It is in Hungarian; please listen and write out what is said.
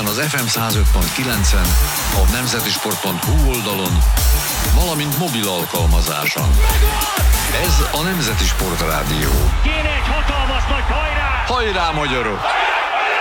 Ezen az FM 105.9-en, a nemzetisport.hu oldalon, valamint mobil alkalmazáson. Ez a Nemzeti Sport Rádió. Kéne egy hatalmas nagy hajrá! Hajrá, magyarok!